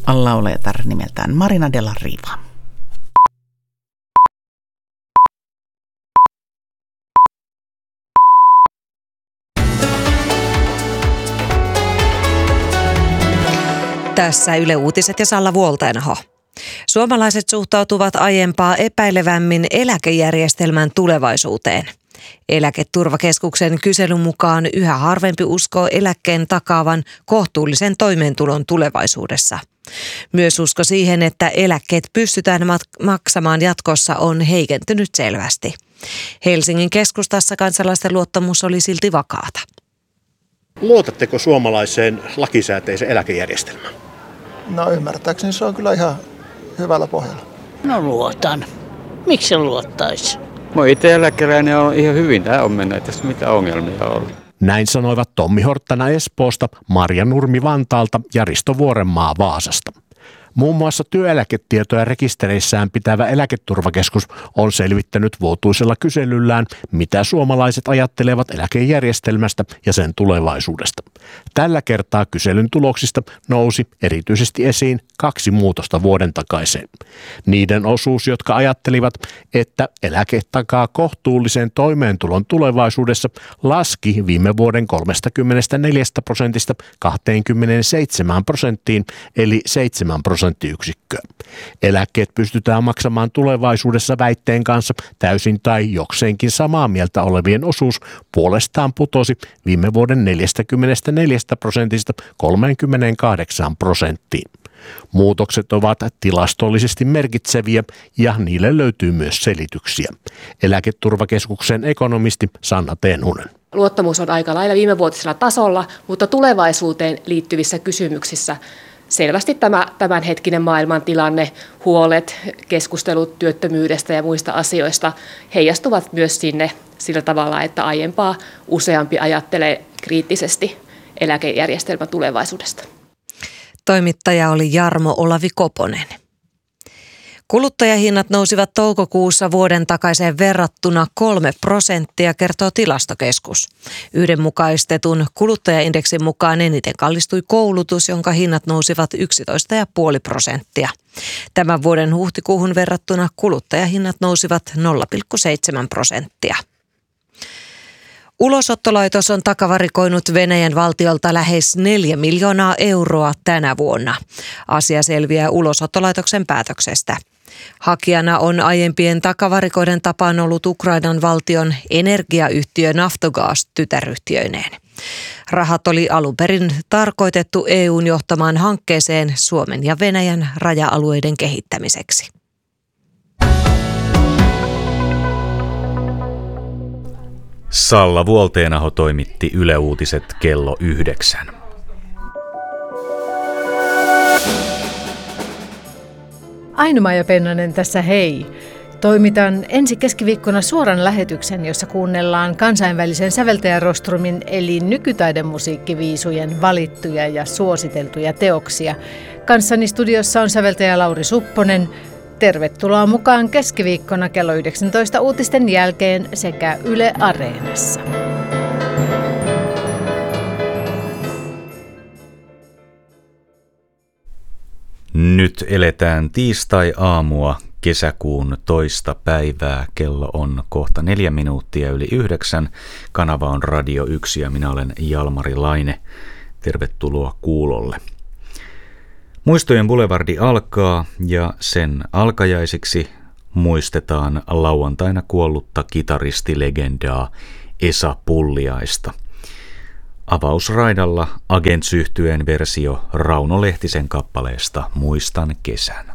laulajatar nimeltään Marina Della Riva. Tässä Yle Uutiset ja Salla Vuolteenaho. Suomalaiset suhtautuvat aiempaa epäilevämmin eläkejärjestelmän tulevaisuuteen. Eläketurvakeskuksen kyselyn mukaan yhä harvempi uskoo eläkkeen takaavan kohtuullisen toimeentulon tulevaisuudessa. Myös usko siihen, että eläkkeet pystytään maksamaan jatkossa, on heikentynyt selvästi. Helsingin keskustassa kansalaisten luottamus oli silti vakaata. Luotatteko suomalaiseen lakisääteiseen eläkejärjestelmään? No ymmärtääkseni se on kyllä ihan hyvällä pohjalla. No luotan. Miksi se luottaisi? Mä itse eläkeläinen on ihan hyvin. Tämä on mennyt, ei tässä mitään ongelmia ollut. Näin sanoivat Tommi Horttana Espoosta, Marja Nurmi Vantaalta ja Risto Vuorenmaa Vaasasta. Muun muassa työeläketietoja rekistereissään pitävä eläketurvakeskus on selvittänyt vuotuisella kyselyllään, mitä suomalaiset ajattelevat eläkejärjestelmästä ja sen tulevaisuudesta. Tällä kertaa kyselyn tuloksista nousi erityisesti esiin 2 muutosta vuoden takaiseen. Niiden osuus, jotka ajattelivat, että eläke takaa kohtuullisen toimeentulon tulevaisuudessa, laski viime vuoden 34% 27%, eli 7%. Eläkkeet pystytään maksamaan tulevaisuudessa väitteen kanssa täysin tai jokseenkin samaa mieltä olevien osuus puolestaan putosi viime vuoden 44% 38%. Muutokset ovat tilastollisesti merkitseviä ja niille löytyy myös selityksiä. Eläketurvakeskuksen ekonomisti Sanna Tenhunen. Luottamus on aika lailla viimevuotisella tasolla, mutta tulevaisuuteen liittyvissä kysymyksissä selvästi tämänhetkinen maailmantilanne, huolet, keskustelut työttömyydestä ja muista asioista heijastuvat myös sinne sillä tavalla, että aiempaa useampi ajattelee kriittisesti eläkejärjestelmän tulevaisuudesta. Toimittaja oli Jarmo Olavi Koponen. Kuluttajahinnat nousivat toukokuussa vuoden takaiseen verrattuna 3%, kertoo Tilastokeskus. Yhdenmukaistetun kuluttajaindeksin mukaan eniten kallistui koulutus, jonka hinnat nousivat 11,5%. Tämän vuoden huhtikuuhun verrattuna kuluttajahinnat nousivat 0,7%. Ulosottolaitos on takavarikoinut Venäjän valtiolta lähes 4 miljoonaa euroa tänä vuonna. Asia selviää Ulosottolaitoksen päätöksestä. Hakijana on aiempien takavarikoiden tapaan ollut Ukrainan valtion energiayhtiö Naftogaz tytäryhtiöineen. Rahat oli alun perin tarkoitettu EU:n johtamaan hankkeeseen Suomen ja Venäjän raja-alueiden kehittämiseksi. Salla Vuolteenaho toimitti Yle Uutiset kello 9. Aino-Maija Pennanen tässä hei. Toimitan ensi keskiviikkona suoran lähetyksen, jossa kuunnellaan kansainvälisen säveltäjärostrumin eli nykytaidemusiikkiviisujen valittuja ja suositeltuja teoksia. Kanssani studiossa on säveltäjä Lauri Supponen. Tervetuloa mukaan keskiviikkona kello 19 uutisten jälkeen sekä Yle Areenassa. Nyt eletään tiistai-aamua, kesäkuun 2. päivää. Kello on kohta 4 minuuttia yli 9. Kanava on Radio 1 ja minä olen Jalmari Laine. Tervetuloa kuulolle. Muistojen Boulevardi alkaa ja sen alkajaisiksi muistetaan lauantaina kuollutta kitaristilegendaa Esa Pulliaista. Avausraidalla Agents-yhtyeen versio Rauno Lehtisen kappaleesta Muistan kesän.